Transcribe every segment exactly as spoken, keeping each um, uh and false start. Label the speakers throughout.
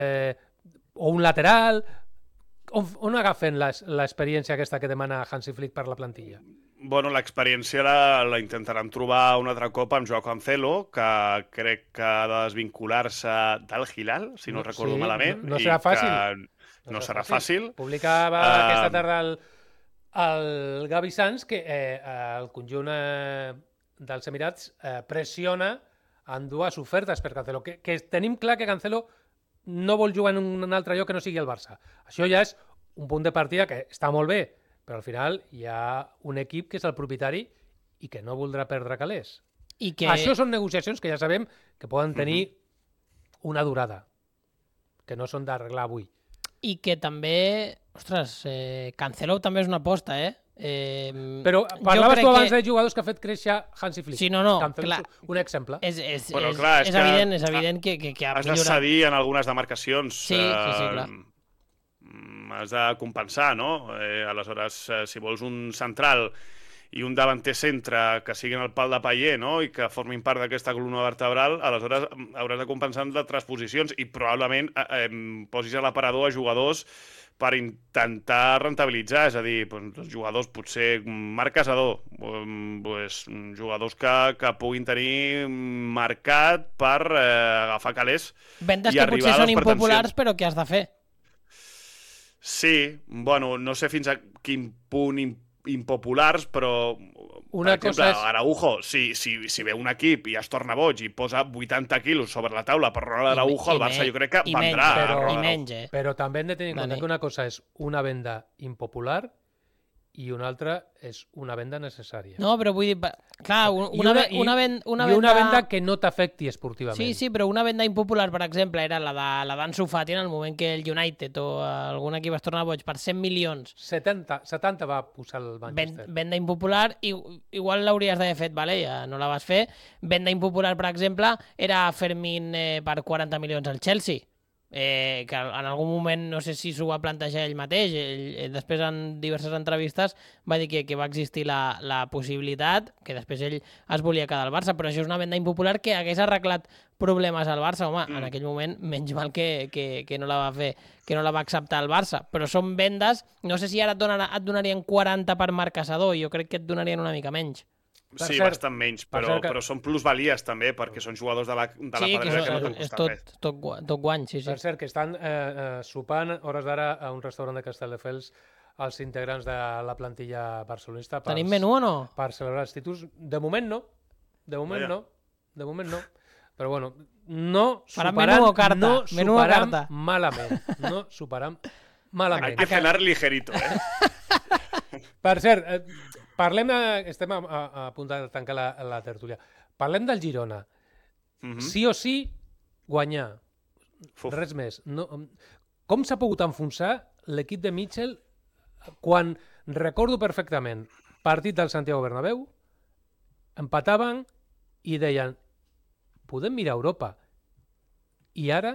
Speaker 1: eh, o un lateral. On, on agafen l'experiència aquesta que demana Hansi Flick per la plantilla?
Speaker 2: Bueno, l'experiència la, la intentaran trobar un altre cop amb Joao Cancelo, que crec que ha de desvincular-se del Hilal, si no, no recordo
Speaker 1: sí,
Speaker 2: malament.
Speaker 1: No, no serà fàcil.
Speaker 2: No, no serà fàcil. fàcil.
Speaker 1: Publicava uh, aquesta tarda el, el Gavi Sanz que eh, el conjunt eh, dels Emirats eh, pressiona en dues ofertes per Cancelo. Que, que tenim clar que Cancelo no vol jugar en un altre lloc que no sigui el Barça. Això ja és un punt de partida que està molt bé, però al final hi ha un equip que és el propietari i que no voldrà perdre calés.
Speaker 3: I que...
Speaker 1: Això són negociacions que ja sabem que poden tenir uh-huh. una durada, que no són d'arreglar avui.
Speaker 3: I que també, ostres, eh, Cancelo també és una aposta, eh? eh
Speaker 1: Però parlaves tu abans
Speaker 3: que...
Speaker 1: de jugadors que ha fet créixer Hansi Flick.
Speaker 3: Sí, no, no,
Speaker 1: Cancelo
Speaker 3: clar.
Speaker 1: És un exemple.
Speaker 3: És, és,
Speaker 2: bueno,
Speaker 3: és,
Speaker 2: clar, és,
Speaker 3: és evident, és evident que, que, que ha
Speaker 2: has
Speaker 3: millorat.
Speaker 2: de cedir en algunes demarcacions.
Speaker 3: Sí, sí, sí, clar.
Speaker 2: Eh, has de compensar, no? Eh, aleshores, eh, si vols un central i un davanter centre que siguin el pal de paller, no?, i que formin part d'aquesta columna vertebral, aleshores hauràs de compensar en d'altres posicions i probablement eh, eh, posis a l'aparador a jugadors per intentar rentabilitzar, és a dir, doncs, jugadors potser Marc Casador, doncs, jugadors que, que puguin tenir mercat per eh, agafar calés
Speaker 3: Vendes
Speaker 2: i
Speaker 3: que
Speaker 2: arribar
Speaker 3: potser
Speaker 2: a les
Speaker 3: són impopulars,
Speaker 2: pretensions.
Speaker 3: però què has de fer?
Speaker 2: Sí, bueno, no sé fins a quin punt impopulars, però,
Speaker 1: Una
Speaker 2: per exemple,
Speaker 1: cosa és...
Speaker 2: Araujo, si, si, si ve un equip i es torna boig i posa vuitanta quilos sobre la taula per Ronald Araujo, el Barça jo crec que
Speaker 3: i
Speaker 2: vendrà.
Speaker 3: menys,
Speaker 1: però-
Speaker 3: I menys, eh?
Speaker 1: Però també hem de tenir en compte
Speaker 3: Dani.
Speaker 1: que una cosa és una venda impopular i una altra és una venda necessària.
Speaker 3: No, però vull dir, pa- clar, un-
Speaker 1: I
Speaker 3: una,
Speaker 1: una,
Speaker 3: ve- una, ven- una
Speaker 1: i una
Speaker 3: venda...
Speaker 1: venda que no t'afecti esportivament.
Speaker 3: Sí, sí, però una venda impopular, per exemple, era la de la d'Ansu Fati en el moment que el United o algun equip es torna boig per cent milions.
Speaker 1: setanta, setanta va posar el
Speaker 3: Ven,
Speaker 1: Manchester.
Speaker 3: venda impopular, i, igual l'hauries d'haver fet, vale? Ja no la vas fer. Venda impopular, per exemple, era Fermín eh, per quaranta milions al Chelsea. Eh, que en algun moment, no sé si s'ho va plantejar ell mateix, ell, ell després en diverses entrevistes va dir que, que va existir la, la possibilitat, que després ell es volia quedar al Barça, però això és una venda impopular que hagués arreglat problemes al Barça, home, mm. en aquell moment menys mal que, que, que no la va fer, que no la va acceptar el Barça, però són vendes, no sé si ara et, donarà, et donarien quaranta per Marc Casador, jo crec que et donarien una mica menys.
Speaker 1: Per
Speaker 2: Sí,
Speaker 1: cert,
Speaker 2: bastant menys,
Speaker 1: per
Speaker 2: però,
Speaker 1: cert que-
Speaker 2: però són plusvalies també, perquè són jugadors de la, de la
Speaker 3: Sí, que,
Speaker 2: pedrera
Speaker 3: és,
Speaker 2: que no t'han
Speaker 3: és
Speaker 2: costat
Speaker 3: tot,
Speaker 2: res.
Speaker 3: tot, gua- tot guany, sí, sí.
Speaker 1: Per cert, que estan eh, eh, sopant hores d'ara a un restaurant de Castelldefels els integrants de la plantilla barcelonista per,
Speaker 3: Tenim menú o no?
Speaker 1: per celebrar els títols. De moment no. De moment
Speaker 2: Vaja.
Speaker 1: no. De moment no. Però bueno, no
Speaker 3: Faran
Speaker 1: superant,
Speaker 3: menú o carta?
Speaker 1: no
Speaker 3: Menú o
Speaker 1: superam
Speaker 3: carta?
Speaker 1: malament. No superam
Speaker 2: Hay
Speaker 1: malament.
Speaker 2: que cenar ligerito, eh?
Speaker 1: Per cert, eh, parlem de... Estem a, a, a punt de tancar la, la tertúlia. Parlem del Girona.
Speaker 2: Mhm.
Speaker 1: Sí o sí, guanyar.
Speaker 2: Uf.
Speaker 1: Res més. No, com s'ha pogut enfonsar l'equip de Mitchell quan, recordo perfectament, partit del Santiago Bernabéu, empataven i deien podem mirar Europa. I ara,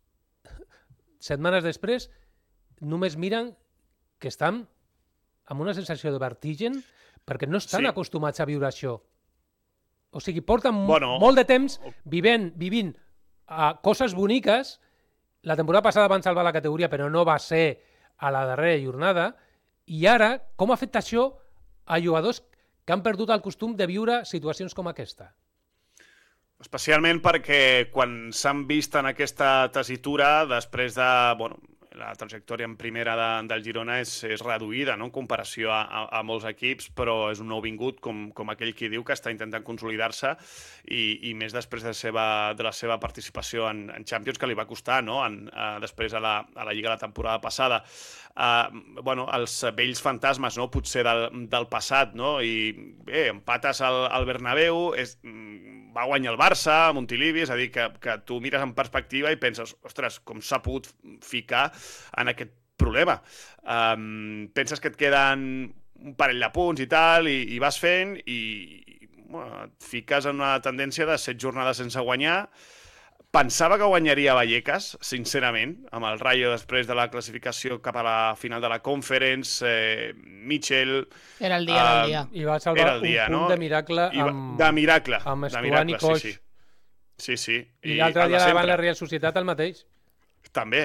Speaker 1: setmanes després, només miren que estan amb una sensació de vertigen perquè no estan
Speaker 2: Sí.
Speaker 1: acostumats a viure això. O sigui, porten
Speaker 2: Bueno,
Speaker 1: molt de temps vivint, vivint uh, coses boniques. La temporada passada van salvar la categoria, però no va ser a la darrera jornada. I ara, com ha fet això a jugadors que han perdut el costum de viure situacions com aquesta?
Speaker 2: Especialment perquè quan s'han vist en aquesta tessitura, després de... Bueno, la trajectòria en primera de, del Girona és, és reduïda, no?, en comparació a, a, a molts equips, però és un nou vingut com, com aquell qui diu que està intentant consolidar-se i, i més després de, seva, de la seva participació en, en Champions, que li va costar, no?, en, uh, després a la, a la Lliga la temporada passada. Uh, bueno, els vells fantasmes, no?, potser del, del passat, no?, i bé, empates al, al Bernabéu, és, va guanyar el Barça, a Montilivi, és a dir, que, que tu mires en perspectiva i penses, ostres, com s'ha pogut ficar en aquest problema. Um, penses que et queden un parell de punts i tal, i, i vas fent, i, i bueno, et fiques en una tendència de set jornades sense guanyar. Pensava que guanyaria Vallecas, sincerament, amb el Rayo després de la classificació cap a la final de la Conference, eh, Mitchell...
Speaker 3: Era el dia, era el dia.
Speaker 1: I va salvar
Speaker 2: Era el dia,
Speaker 1: un punt
Speaker 2: no?
Speaker 1: de miracle
Speaker 2: I va-
Speaker 1: amb,
Speaker 2: de miracle,
Speaker 1: amb
Speaker 2: de
Speaker 1: Estuani
Speaker 2: miracle,
Speaker 1: Coix.
Speaker 2: sí, sí. Sí, sí.
Speaker 1: I l'altre
Speaker 2: el de
Speaker 1: dia davant
Speaker 2: sempre.
Speaker 1: la Real Societat el mateix.
Speaker 2: també,